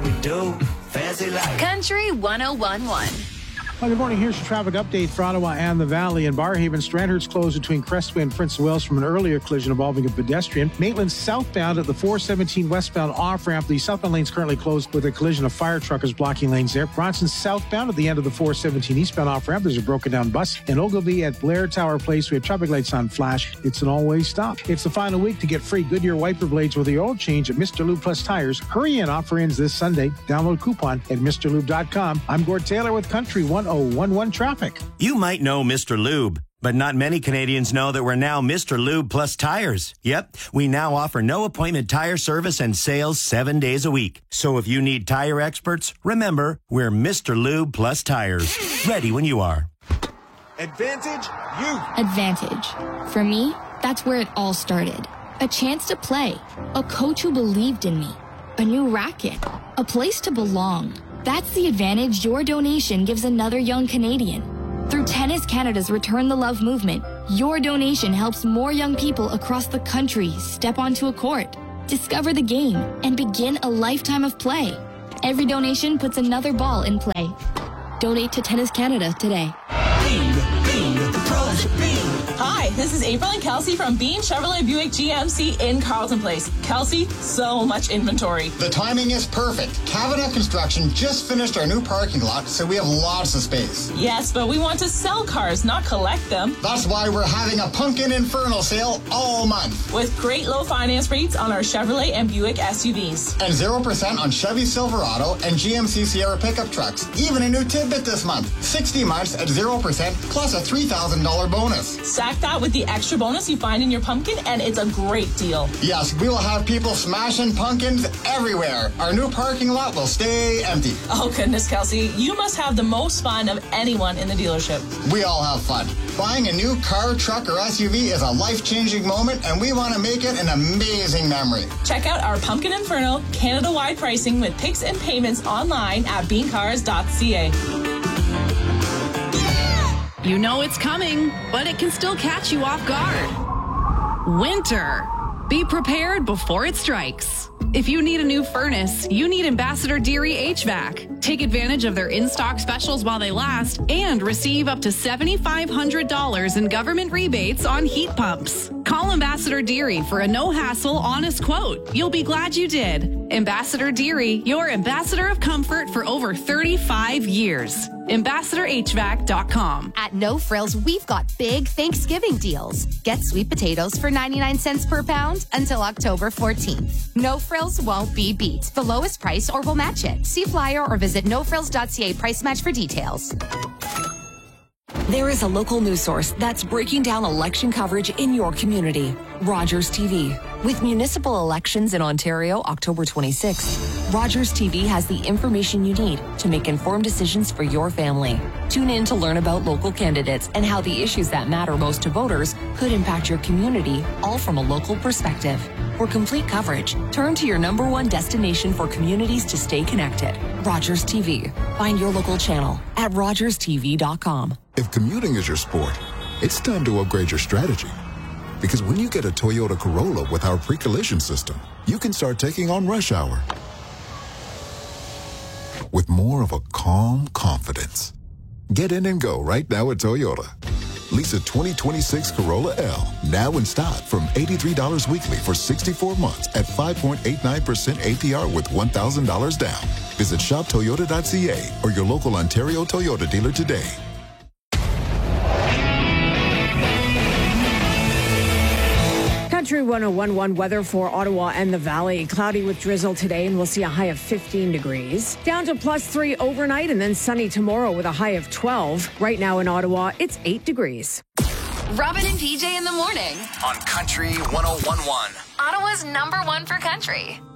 we do. Fancy life. Country 101.1. Well, good morning. Here's your traffic update for Ottawa and the Valley. In Barrhaven, Strandhurst closed between Crestway and Prince of Wales from an earlier collision involving a pedestrian. Maitland southbound at the 417 westbound off-ramp. The southbound lane is currently closed with a collision of fire truckers blocking lanes there. Bronson southbound at the end of the 417 eastbound off-ramp. There's a broken down bus. In Ogilvie at Blair Tower Place, we have traffic lights on flash. It's an all-way stop. It's the final week to get free Goodyear wiper blades with the oil change at Mr. Lube Plus Tires. Hurry in. Offer ends this Sunday. Download coupon at MrLube.com. I'm Gord Taylor with Country 101.1 traffic. You might know Mr. Lube, but not many Canadians know that we're now Mr. Lube Plus Tires. Yep, we now offer no appointment tire service and sales 7 days a week. So if you need tire experts, remember, we're Mr. Lube Plus Tires. Ready when you are. Advantage Youth. Advantage. For me, that's where it all started. A chance to play. A coach who believed in me. A new racket. A place to belong. That's the advantage your donation gives another young Canadian. Through Tennis Canada's Return the Love movement, your donation helps more young people across the country step onto a court, discover the game, and begin a lifetime of play. Every donation puts another ball in play. Donate to Tennis Canada today. Hi, this is April and Kelsey from Bean Chevrolet Buick GMC in Carleton Place. Kelsey, so much inventory. The timing is perfect. Cabinet Construction just finished our new parking lot, so we have lots of space. Yes, but we want to sell cars, not collect them. That's why we're having a Pumpkin Inferno sale all month. With great low finance rates on our Chevrolet and Buick SUVs. And 0% on Chevy Silverado and GMC Sierra pickup trucks. Even a new tidbit this month. 60 months at 0% plus a $3,000 bonus. Stack that with the extra bonus you find in your pumpkin, and it's a great deal. Yes, we will have people smashing pumpkins everywhere. Our new parking lot will stay empty. Oh, goodness, Kelsey. You must have the most fun of anyone in the dealership. We all have fun. Buying a new car, truck, or SUV is a life-changing moment, and we want to make it an amazing memory. Check out our Pumpkin Inferno Canada-wide pricing with picks and payments online at beancars.ca. You know it's coming, but it can still catch you off guard. Winter. Be prepared before it strikes. If you need a new furnace, you need Ambassador Deary HVAC. Take advantage of their in-stock specials while they last and receive up to $7,500 in government rebates on heat pumps. Call Ambassador Deary for a no-hassle, honest quote. You'll be glad you did. Ambassador Deary, your ambassador of comfort for over 35 years. AmbassadorHVAC.com. At No Frills, we've got big Thanksgiving deals. Get sweet potatoes for 99 cents per pound until October 14th. No Frills won't be beat. The lowest price or we'll match it. See flyer or visit nofrills.ca price match for details. There is a local news source that's breaking down election coverage in your community. Rogers TV. With municipal elections in Ontario October 26th, Rogers TV has the information you need to make informed decisions for your family. Tune in to learn about local candidates and how the issues that matter most to voters could impact your community, all from a local perspective. For complete coverage, turn to your #1 destination for communities to stay connected. Rogers TV. Find your local channel at rogerstv.com. If commuting is your sport, it's time to upgrade your strategy. Because when you get a Toyota Corolla with our pre-collision system, you can start taking on rush hour with more of a calm confidence. Get in and go right now at Toyota. Lease a 2026 Corolla L now in stock from $83 weekly for 64 months at 5.89% APR with $1,000 down. Visit shoptoyota.ca or your local Ontario Toyota dealer today. Country 101.1 weather for Ottawa and the Valley. Cloudy with drizzle today, and we'll see a high of 15 degrees. Down to +3 overnight, and then sunny tomorrow with a high of 12. Right now in Ottawa, it's 8 degrees. Robin and PJ in the morning. On Country 101.1. Ottawa's #1 for country.